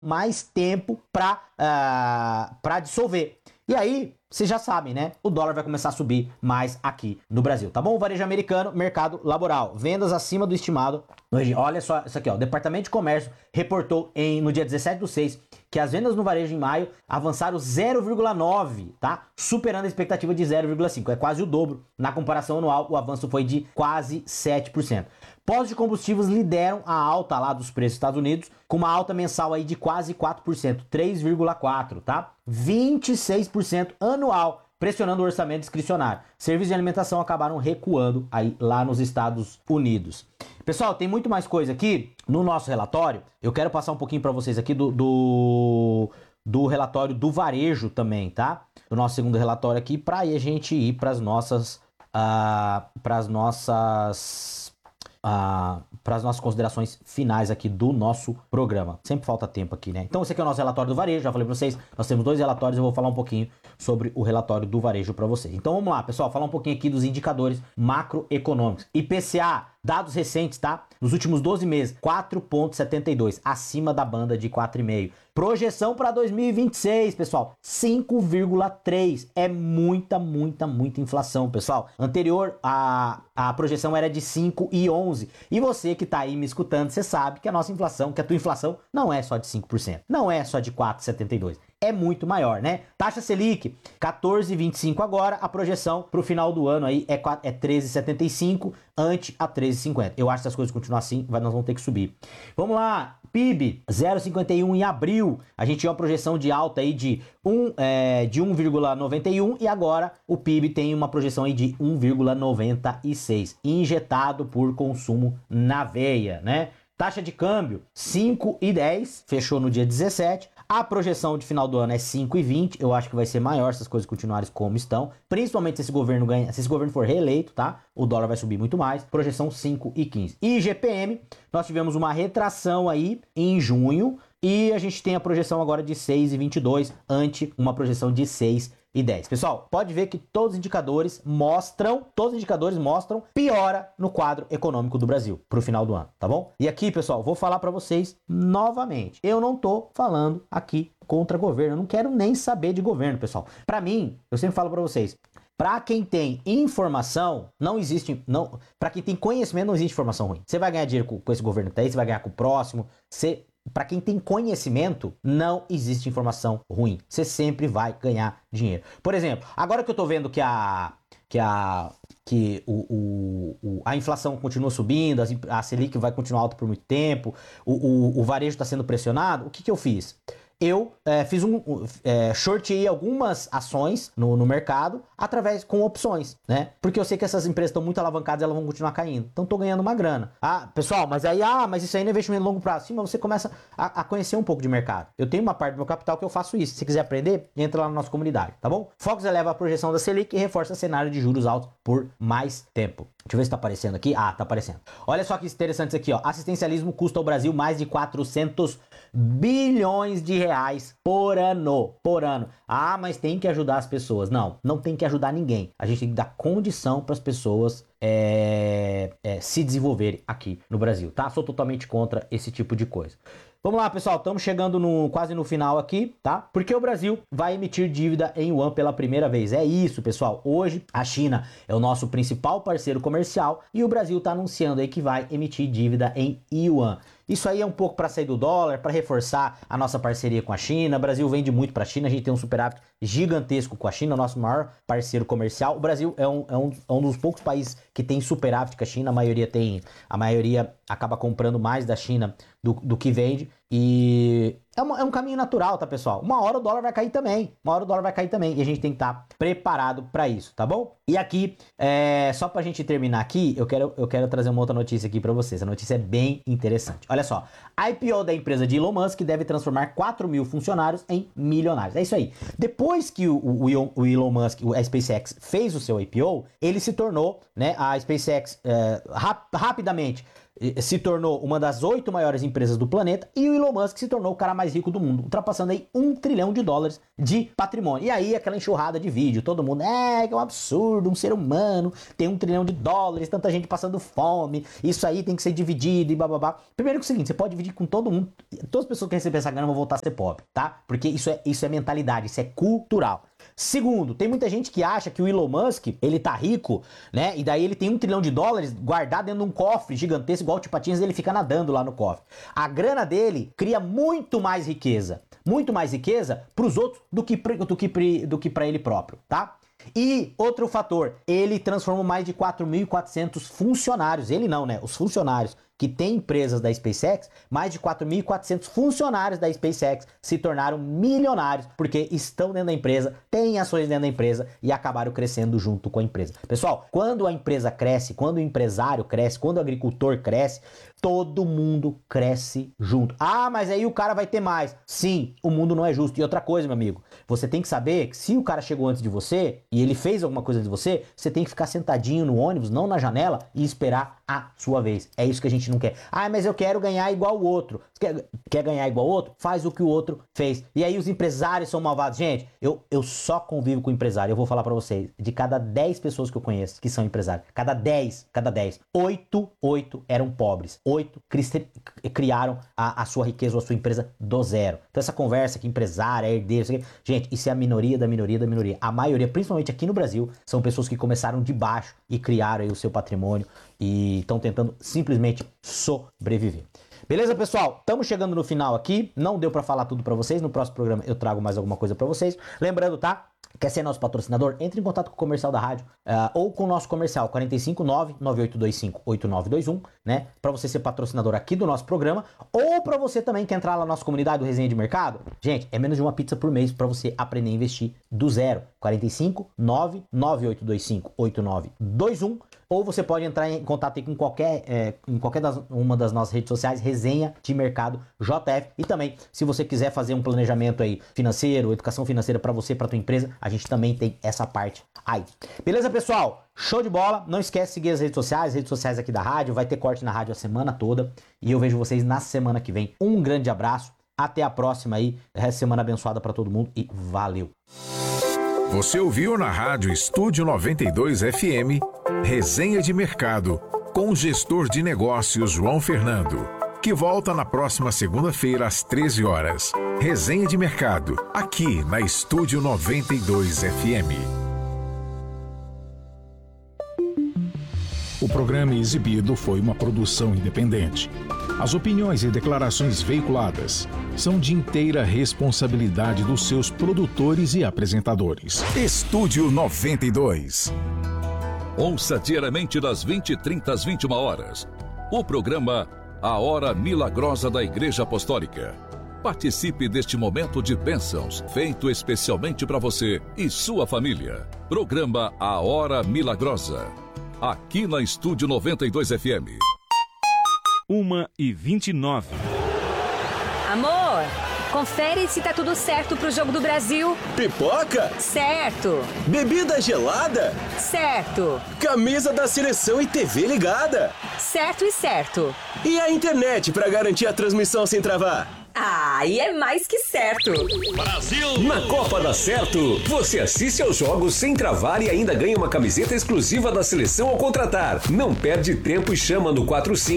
mais tempo para dissolver. E aí, vocês já sabem, né? O dólar vai começar a subir mais aqui no Brasil, tá bom? O varejo americano, mercado laboral. Vendas acima do estimado. Olha só isso aqui, ó. O Departamento de Comércio reportou no dia 17/6 que as vendas no varejo em maio avançaram 0,9, tá? Superando a expectativa de 0,5. É quase o dobro. Na comparação anual, o avanço foi de quase 7%. Postos de combustíveis lideram a alta lá dos preços dos Estados Unidos, com uma alta mensal aí de quase 4%, 3,4%, tá? 26% anual, pressionando o orçamento discricionário. Serviços de alimentação acabaram recuando aí lá nos Estados Unidos. Pessoal, tem muito mais coisa aqui no nosso relatório. Eu quero passar um pouquinho para vocês aqui do relatório do varejo também, tá? Do nosso segundo relatório aqui, para aí a gente ir para as nossas considerações finais aqui do nosso programa. Sempre falta tempo aqui, né? Então esse aqui é o nosso relatório do varejo, já falei para vocês, nós temos 2 relatórios, eu vou falar um pouquinho sobre o relatório do varejo para vocês. Então vamos lá, pessoal, falar um pouquinho aqui dos indicadores macroeconômicos. IPCA, dados recentes, tá? Nos últimos 12 meses, 4,72, acima da banda de 4,5. Projeção para 2026, pessoal, 5,3. É muita inflação, pessoal. Anterior, a projeção era de 5,11. E você que tá aí me escutando, você sabe que a nossa inflação, que a tua inflação não é só de 5%, não é só de 4,72. É muito maior, né? Taxa Selic, 14,25 agora, a projeção para o final do ano aí é 13,75 ante a 13,50. Eu acho que se as coisas continuarem assim, nós vamos ter que subir. Vamos lá, PIB, 0,51 em abril, a gente tinha uma projeção de alta aí de 1,91 e agora o PIB tem uma projeção aí de 1,96, injetado por consumo na veia, né? Taxa de câmbio, 5,10, fechou no dia 17. A projeção de final do ano é 5,20. Eu acho que vai ser maior se as coisas continuarem como estão. Principalmente se esse governo se esse governo for reeleito, tá? O dólar vai subir muito mais. Projeção 5,15. IGPM, nós tivemos uma retração aí em junho. E a gente tem a projeção agora de 6,22 ante uma projeção de 6,10. Pessoal, pode ver que todos os indicadores mostram piora no quadro econômico do Brasil para o final do ano, tá bom? E aqui, pessoal, vou falar para vocês novamente. Eu não tô falando aqui contra governo, eu não quero nem saber de governo, pessoal. Para mim, eu sempre falo para vocês, para quem tem informação, para quem tem conhecimento, não existe informação ruim. Você vai ganhar dinheiro com esse governo que tá aí, você vai ganhar com o próximo, para quem tem conhecimento, não existe informação ruim. Você sempre vai ganhar dinheiro. Por exemplo, agora que eu tô vendo que a inflação continua subindo, a Selic vai continuar alta por muito tempo, o varejo está sendo pressionado, o que eu fiz? Eu shortei algumas ações no mercado com opções, né? Porque eu sei que essas empresas estão muito alavancadas e elas vão continuar caindo. Então tô ganhando uma grana. Ah, pessoal, mas isso aí não é investimento a longo prazo. Sim, mas você começa a conhecer um pouco de mercado. Eu tenho uma parte do meu capital que eu faço isso. Se você quiser aprender, entra lá na nossa comunidade, tá bom? Focus eleva a projeção da Selic e reforça o cenário de juros altos por mais tempo. Deixa eu ver se tá aparecendo aqui. Ah, tá aparecendo. Olha só que interessante isso aqui, ó. Assistencialismo custa ao Brasil mais de 400 bilhões de reais por ano. Ah, mas tem que ajudar as pessoas. Não tem que ajudar ninguém. A gente tem que dar condição para as pessoas se desenvolverem aqui no Brasil, tá? Sou totalmente contra esse tipo de coisa. Vamos lá, pessoal, estamos chegando quase no final aqui, tá? Porque o Brasil vai emitir dívida em yuan pela primeira vez. É isso, pessoal. Hoje, a China é o nosso principal parceiro comercial e o Brasil está anunciando aí que vai emitir dívida em yuan. Isso aí é um pouco para sair do dólar, para reforçar a nossa parceria com a China. O Brasil vende muito para a China, a gente tem um superávit gigantesco com a China, nosso maior parceiro comercial. O Brasil é um dos poucos países que tem superávit com a China, a maioria acaba comprando mais da China do que vende. E é um caminho natural, tá, pessoal? Uma hora o dólar vai cair também. E a gente tem que estar preparado para isso, tá bom? E aqui, só pra gente terminar aqui, eu quero trazer uma outra notícia aqui para vocês. A notícia é bem interessante. Olha só. A IPO da empresa de Elon Musk deve transformar 4 mil funcionários em milionários. É isso aí. Depois que o Elon Musk, a SpaceX, fez o seu IPO, ele se tornou, né, a SpaceX rapidamente se tornou uma das 8 maiores empresas do planeta e o Elon Musk se tornou o cara mais rico do mundo, ultrapassando aí $1 trilhão de patrimônio. E aí aquela enxurrada de vídeo, todo mundo, que é um absurdo, um ser humano tem $1 trilhão, tanta gente passando fome, isso aí tem que ser dividido e bababá. Primeiro que é o seguinte, você pode dividir com todo mundo, todas as pessoas que receber essa grana vão voltar a ser pobre, tá? Porque isso é mentalidade, isso é cultural. Segundo, tem muita gente que acha que o Elon Musk, ele tá rico, né? E daí ele tem $1 trilhão guardado dentro de um cofre gigantesco, igual o Tio Patinhas, ele fica nadando lá no cofre. A grana dele cria muito mais riqueza pros outros do que para ele próprio, tá? E outro fator, ele transformou mais de 4.400 funcionários, ele não, né? Os funcionários que têm empresas da SpaceX, mais de 4.400 funcionários da SpaceX se tornaram milionários porque estão dentro da empresa, têm ações dentro da empresa e acabaram crescendo junto com a empresa. Pessoal, quando a empresa cresce, quando o empresário cresce, quando o agricultor cresce, todo mundo cresce junto. Ah, mas aí o cara vai ter mais. Sim, o mundo não é justo. E outra coisa, meu amigo, você tem que saber que se o cara chegou antes de você e ele fez alguma coisa de você, você tem que ficar sentadinho no ônibus, não na janela, e esperar a sua vez. É isso que a gente não quer. Ah, mas eu quero ganhar igual o outro. Quer ganhar igual o outro? Faz o que o outro fez. E aí os empresários são malvados. Gente, eu só convivo com empresário. Eu vou falar pra vocês, de cada 10 pessoas que eu conheço que são empresários, cada 10, 8 eram pobres. 8 criaram a sua riqueza ou a sua empresa do zero. Então essa conversa que empresário, herdeiro, gente, isso é a minoria da minoria da minoria. A maioria, principalmente aqui no Brasil, são pessoas que começaram de baixo e criaram aí o seu patrimônio e estão tentando simplesmente sobreviver. Beleza, pessoal? Estamos chegando no final aqui. Não deu pra falar tudo pra vocês. No próximo programa eu trago mais alguma coisa pra vocês. Lembrando, tá? Quer ser nosso patrocinador? Entre em contato com o comercial da rádio ou com o nosso comercial 459-9825-8921, né? Para você ser patrocinador aqui do nosso programa ou para você também que entrar lá na nossa comunidade do Resenha de Mercado. Gente, é menos de uma pizza por mês para você aprender a investir do zero. 459-9825-8921 ou você pode entrar em contato aí com qualquer uma das nossas redes sociais, Resenha de Mercado JF. E também, se você quiser fazer um planejamento aí financeiro, educação financeira para você, para tua empresa, a gente também tem essa parte aí. Beleza, pessoal? Show de bola. Não esquece de seguir as redes sociais aqui da rádio. Vai ter corte na rádio a semana toda. E eu vejo vocês na semana que vem. Um grande abraço. Até a próxima aí. Semana abençoada para todo mundo e valeu. Você ouviu na rádio Estúdio 92 FM, Resenha de Mercado, com o gestor de negócios João Fernando, que volta na próxima segunda-feira às 13 horas. Resenha de Mercado, aqui na Estúdio 92 FM. O programa exibido foi uma produção independente. As opiniões e declarações veiculadas são de inteira responsabilidade dos seus produtores e apresentadores. Estúdio 92. Ouça diariamente das 20h30 às 21h. O programa A Hora Milagrosa da Igreja Apostólica. Participe deste momento de bênçãos, feito especialmente para você e sua família. Programa A Hora Milagrosa. Aqui na Estúdio 92 FM. 1h29. Amor, confere se tá tudo certo pro jogo do Brasil. Pipoca? Certo. Bebida gelada? Certo. Camisa da seleção e TV ligada? Certo e certo. E a internet pra garantir a transmissão sem travar? Ah, e é mais que certo. Brasil! Na Copa dá certo. Você assiste aos jogos sem travar e ainda ganha uma camiseta exclusiva da seleção ao contratar. Não perde tempo e chama no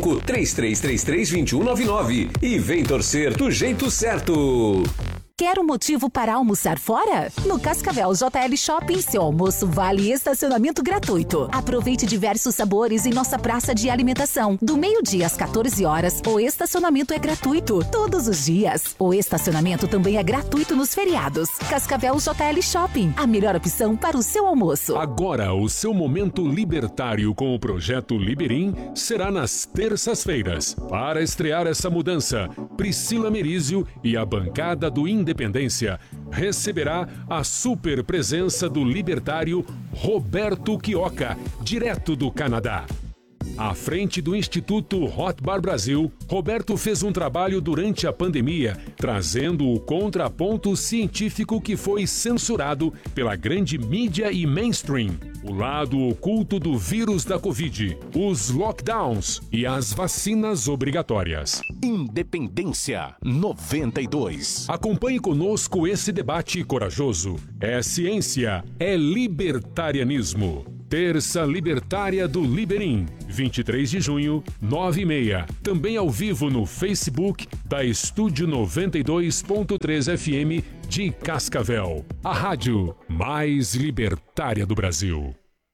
45-3333-2199 e vem torcer do jeito certo. Quer um motivo para almoçar fora? No Cascavel JL Shopping, seu almoço vale estacionamento gratuito. Aproveite diversos sabores em nossa praça de alimentação. Do meio-dia às 14 horas, o estacionamento é gratuito todos os dias. O estacionamento também é gratuito nos feriados. Cascavel JL Shopping, a melhor opção para o seu almoço. Agora, o seu momento libertário com o projeto Liberim será nas terças-feiras. Para estrear essa mudança, Priscila Merizio e a bancada do Independência receberá a super presença do libertário Roberto Quioca, direto do Canadá. À frente do Instituto Hot Bar Brasil, Roberto fez um trabalho durante a pandemia, trazendo o contraponto científico que foi censurado pela grande mídia e mainstream. O lado oculto do vírus da Covid, os lockdowns e as vacinas obrigatórias. Independência 92. Acompanhe conosco esse debate corajoso. É ciência, é libertarianismo. Terça Libertária do Liberim, 23 de junho, 9h30. Também ao vivo no Facebook da Estúdio 92.3 FM de Cascavel. A rádio mais libertária do Brasil.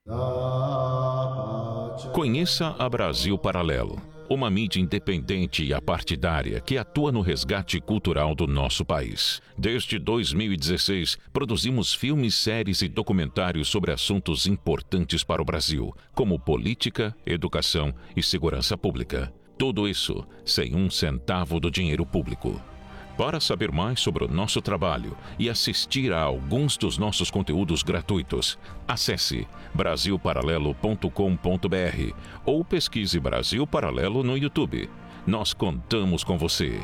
Conheça a Brasil Paralelo, uma mídia independente e apartidária que atua no resgate cultural do nosso país. Desde 2016, produzimos filmes, séries e documentários sobre assuntos importantes para o Brasil, como política, educação e segurança pública. Tudo isso sem um centavo do dinheiro público. Para saber mais sobre o nosso trabalho e assistir a alguns dos nossos conteúdos gratuitos, acesse brasilparalelo.com.br ou pesquise Brasil Paralelo no YouTube. Nós contamos com você.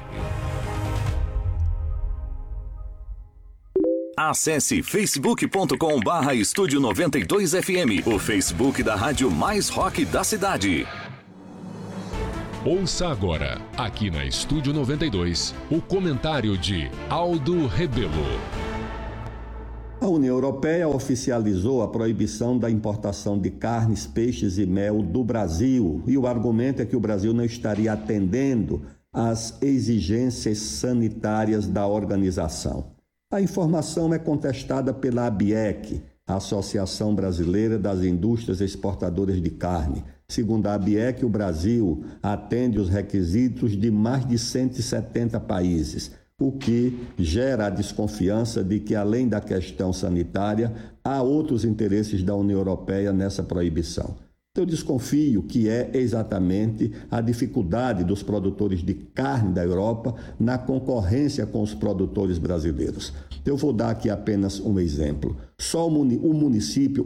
Acesse facebook.com/Estúdio 92FM, o Facebook da rádio mais rock da cidade. Ouça agora, aqui na Estúdio 92, o comentário de Aldo Rebelo. A União Europeia oficializou a proibição da importação de carnes, peixes e mel do Brasil. E o argumento é que o Brasil não estaria atendendo às exigências sanitárias da organização. A informação é contestada pela ABIEC, a Associação Brasileira das Indústrias Exportadoras de Carne. Segundo a ABIEC, o Brasil atende os requisitos de mais de 170 países, o que gera a desconfiança de que, além da questão sanitária, há outros interesses da União Europeia nessa proibição. Eu desconfio que é exatamente a dificuldade dos produtores de carne da Europa na concorrência com os produtores brasileiros. Eu vou dar aqui apenas um exemplo. Só um município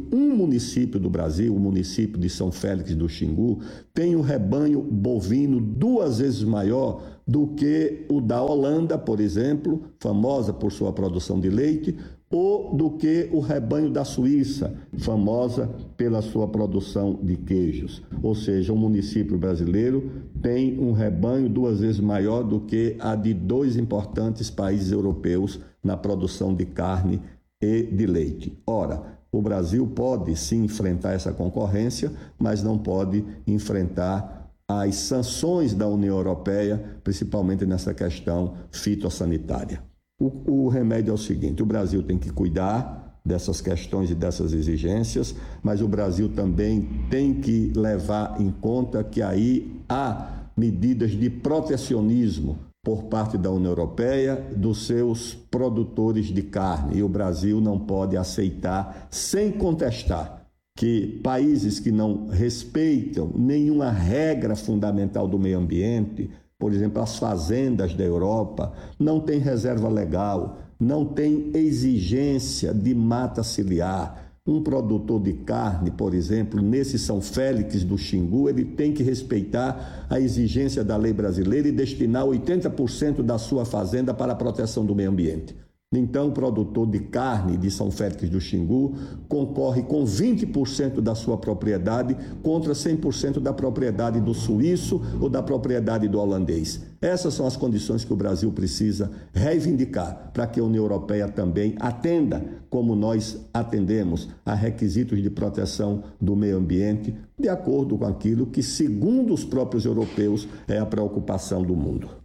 do Brasil, o município de São Félix do Xingu, tem um rebanho bovino 2 vezes maior do que o da Holanda, por exemplo, famosa por sua produção de leite, ou do que o rebanho da Suíça, famosa pela sua produção de queijos. Ou seja, um município brasileiro tem um rebanho 2 vezes maior do que a de 2 importantes países europeus na produção de carne e de leite. Ora, o Brasil pode sim enfrentar essa concorrência, mas não pode enfrentar as sanções da União Europeia, principalmente nessa questão fitossanitária. O remédio é o seguinte: o Brasil tem que cuidar dessas questões e dessas exigências, mas o Brasil também tem que levar em conta que aí há medidas de protecionismo por parte da União Europeia dos seus produtores de carne, e o Brasil não pode aceitar, sem contestar, que países que não respeitam nenhuma regra fundamental do meio ambiente, por exemplo, as fazendas da Europa, não têm reserva legal, não tem exigência de mata ciliar. Um produtor de carne, por exemplo, nesse São Félix do Xingu, ele tem que respeitar a exigência da lei brasileira e destinar 80% da sua fazenda para a proteção do meio ambiente. Então, o produtor de carne de São Félix do Xingu concorre com 20% da sua propriedade contra 100% da propriedade do suíço ou da propriedade do holandês. Essas são as condições que o Brasil precisa reivindicar para que a União Europeia também atenda, como nós atendemos, a requisitos de proteção do meio ambiente, de acordo com aquilo que, segundo os próprios europeus, é a preocupação do mundo.